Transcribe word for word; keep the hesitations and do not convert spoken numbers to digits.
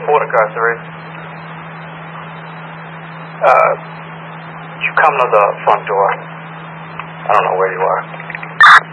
Border car three. Uh, you come to the front door. I don't know where you are.